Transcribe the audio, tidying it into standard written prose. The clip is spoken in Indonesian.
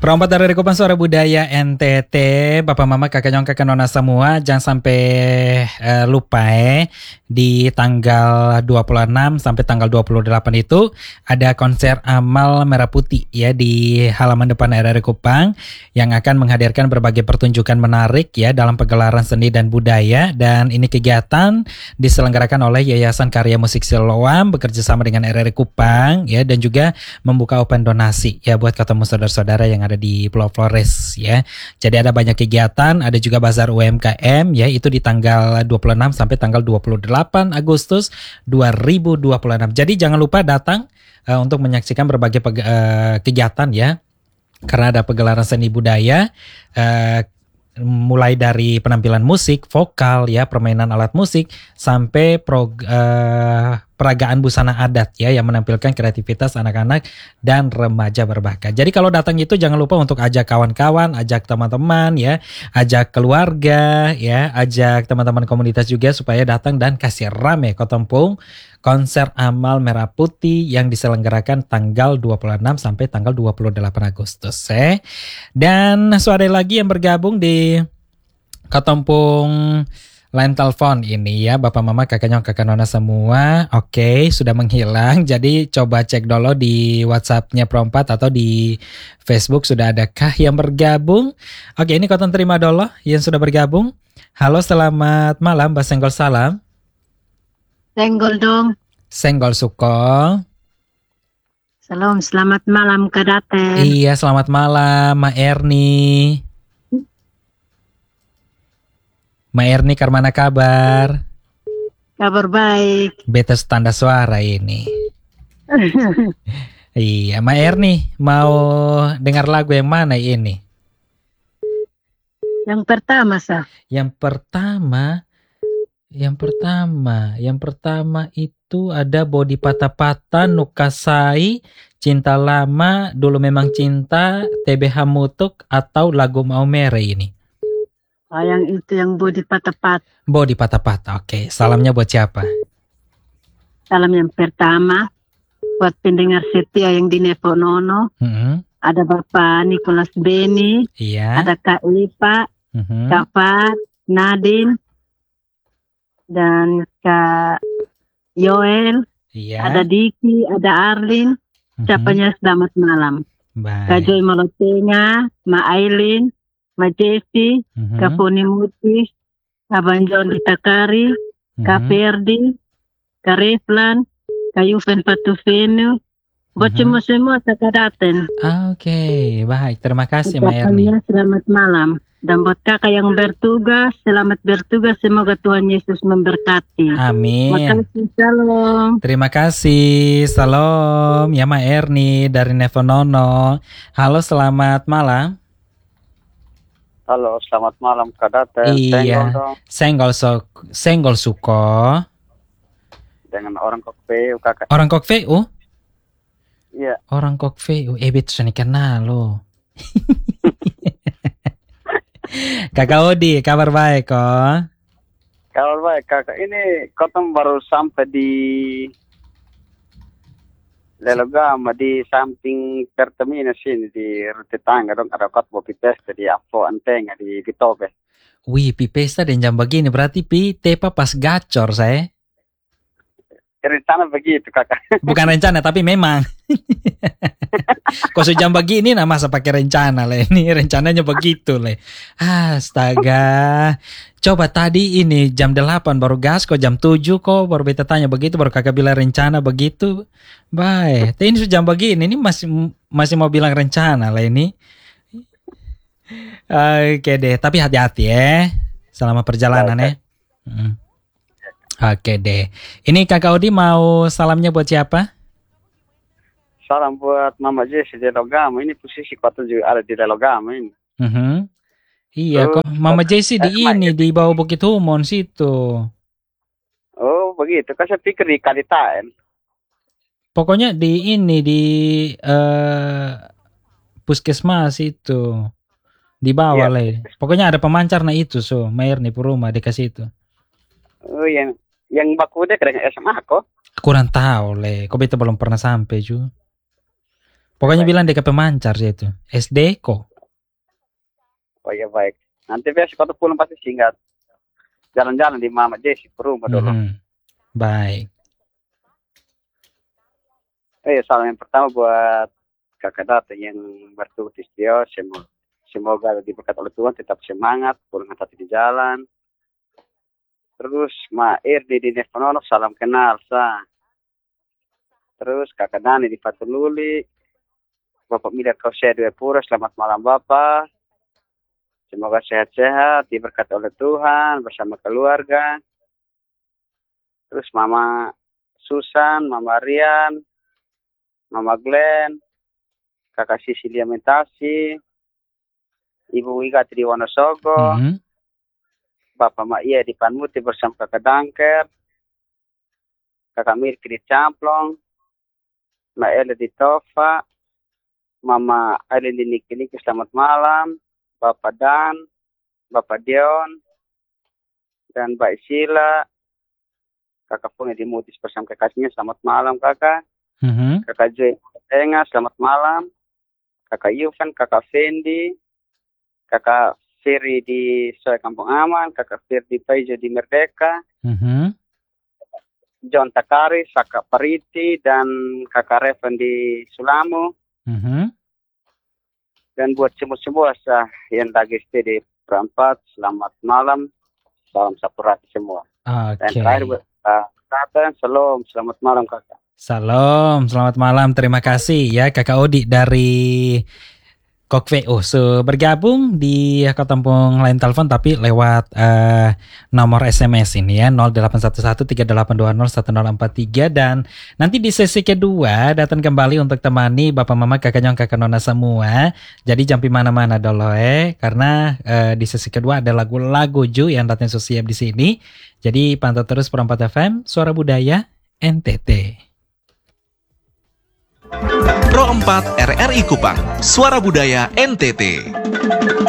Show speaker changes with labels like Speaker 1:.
Speaker 1: Perompat dari Kupang Suara Budaya NTT, Bapak Mama, Kakak Nyong, Kakak Nona semua, jangan sampai lupa di tanggal 26 sampai tanggal 28 itu ada konser Amal Merah Putih ya di halaman depan RRI Kupang yang akan menghadirkan berbagai pertunjukan menarik ya dalam pegelaran seni dan budaya, dan ini kegiatan diselenggarakan oleh Yayasan Karya Musik Siloam bekerja sama dengan RRI Kupang ya, dan juga membuka open donasi ya buat ketemu saudara-saudara yang ada di Pulau Flores ya. Jadi ada banyak kegiatan, ada juga bazar UMKM ya, itu di tanggal 26 sampai tanggal 28 Agustus 2026. Jadi jangan lupa datang untuk menyaksikan berbagai kegiatan ya. Karena ada pegelaran seni budaya, mulai dari penampilan musik, vokal ya, permainan alat musik sampai peragaan busana adat ya yang menampilkan kreativitas anak-anak dan remaja berbakat. Jadi kalau datang itu jangan lupa untuk ajak kawan-kawan, ajak teman-teman ya, ajak keluarga ya, ajak teman-teman komunitas juga supaya datang dan kasih rame Kotempung konser Amal Merah Putih yang diselenggarakan tanggal 26 sampai tanggal 28 Agustus. Dan suara lagi yang bergabung di Kotempung line telepon ini ya, Bapak Mama, Kakak Nyong, Kakak Nona semua. Oke, sudah menghilang. Jadi coba cek dulu di WhatsApp-nya Perompat atau di Facebook sudah adakah yang bergabung. Oke, ini Koton terima dulu yang sudah bergabung. Halo, selamat malam, Mbak Senggol salam.
Speaker 2: Senggol dong.
Speaker 1: Senggol Suko.
Speaker 2: Salam, selamat malam Kak Daten.
Speaker 1: Iya, selamat malam Ma Erni. Ma Erni, karmana kabar?
Speaker 2: Kabar baik.
Speaker 1: Beta tanda suara ini. Iya, Ma Erni mau dengar lagu yang mana ini?
Speaker 2: Yang pertama, Sa.
Speaker 1: Yang pertama itu ada Bodi Patah-Patah, Nukasai, Cinta Lama, Dulu Memang Cinta, TBH Mutuk, atau lagu Mau Mere ini?
Speaker 2: Yang itu yang Bodi Patah-Patah.
Speaker 1: Bodi Patah-Patah, oke. Salamnya buat siapa?
Speaker 2: Salam yang pertama buat pendengar setia yang di Nevo Nono. Ada Bapak Nicholas Beni,
Speaker 1: iya.
Speaker 2: Ada Kak Lipa, Kak Fat, Nadine, dan Kak Yoel,
Speaker 1: iya.
Speaker 2: Ada Diki, ada Arlin. Ucapannya selamat malam.
Speaker 1: Baik.
Speaker 2: Kak Joy Malotenya, Ma Aileen, Ma Jessi, Kak Poni Mutis, Abang John Ditakari, Kak Ferdi, Kak Reflan, Kak Yuven Patufenu, buat semua Kak Daten.
Speaker 1: Oke, baik. Terima kasih Ma Erni.
Speaker 2: Selamat malam. Dan buat kakak yang bertugas, selamat bertugas. Semoga Tuhan Yesus memberkati.
Speaker 1: Amin.
Speaker 2: Terima kasih, salam.
Speaker 1: Terima kasih, salam. Ya Ma Erni dari Nevonono. Halo, selamat malam.
Speaker 3: Halo, selamat malam Kak Daten.
Speaker 1: Iya, Senggol Suko.
Speaker 3: Dengan orang Kokveu kakak.
Speaker 1: Orang Kokveu?
Speaker 3: Iya.
Speaker 1: Orang Kokveu, bet susah kenal lo. Kakak Odi, kabar baik kok?
Speaker 3: Kabar baik kakak. Ini Kotong baru sampai di Lelogama di samping Pertamina sini di Rute Tangga dong, ada kot bopi pesta di Apo Antenga di Bitobe.
Speaker 1: Wih, pi pesta dan jam begini berarti pi tepa pas gacor saya.
Speaker 3: Rencana begitu kakak.
Speaker 1: Bukan rencana tapi memang. Kok sejam begini nah masa pakai rencana lah, ini rencananya begitu lah. Astaga. Coba tadi ini jam 8 baru gas kok, jam 7 kok baru beta tanya begitu, baru kakak bilang rencana begitu. Baik. Tapi ini sudah jam begini ini masih mau bilang rencana lah ini. Oke deh, tapi hati-hati ya selama perjalanan ya. Oke deh. Ini Kakak Odi mau salamnya buat siapa?
Speaker 3: Salam buat Mama Jessi di Lelogama. Ini posisi kota juga ada di Lelogama ini.
Speaker 1: Iya kok. Mama Jessi di ini di bawah Bukit Humon situ.
Speaker 3: Oh begitu. Kan saya pikir di Kalitain.
Speaker 1: Pokoknya di ini di puskesmas itu di bawah lah. Pokoknya ada pemancar nah itu Mayer nih rumah dikasih itu.
Speaker 3: Oh yang bakuda dengan SMA kok?
Speaker 1: Kurang tahu le. Kok beta belum pernah sampai juga. Pokoknya
Speaker 3: Baik.
Speaker 1: bilang DKP Mancar ya itu. SD kok.
Speaker 3: Oh ya baik. Nanti besok kau pulang pasti singkat jalan-jalan di Mama Jesse ke rumah dulu.
Speaker 1: Baik.
Speaker 3: Salam yang pertama buat kakak Data yang bertugas di studio. Semoga diberkati oleh Tuhan, tetap semangat, pulang hati di jalan. Terus Ma Irdi di Nevonono, salam kenal sa. Terus kakak Dani di Fatululi, Bapak Mida Kausia Dwi Pura, selamat malam Bapak. Semoga sehat-sehat, diberkati oleh Tuhan bersama keluarga. Terus Mama Susan, Mama Rian, Mama Glenn, Kakak Sisilia Mentasi, Ibu Wiga di Wonosogo, Bapak Maia di Panmuti bersama Kakak Dangker, Kakak Mirki di Camplong, Mbak Ella di Tofa, Mama Aileen di Niki-Niki, selamat malam, Bapak Dan, Bapak Dion, dan Mbak Sila, Kakak Pungi di Mutis bersama kekasihnya, selamat malam Kakak. Kakak Joy Enga, selamat malam. Kakak Yuvan, Kakak Fendi, Kakak Firi di Soe Kampung Aman, Kakak Firdi Paijo di Merdeka, John Takari, Kakak Pariti, dan Kakak Revan di Sulamu. Dan buat semua yang lagi stay di Perempat, selamat malam, salam sapurati semua. Dan terakhir buat Kakak, selamat malam Kakak.
Speaker 1: Salam, selamat malam. Terima kasih ya Kakak Odi dari Kokveo. Bergabung di Katampung lain telepon tapi lewat nomor SMS ini ya 081138201043 dan nanti di sesi kedua datang kembali untuk temani Bapak Mama Kakak Nyong Kakak Nona semua. Jadi jangan mana-mana dulu karena di sesi kedua ada lagu-lagu Ju yang datang siap di sini. Jadi pantau terus Perempat FM Suara Budaya NTT.
Speaker 4: Pro 4 RRI Kupang, Suara Budaya NTT.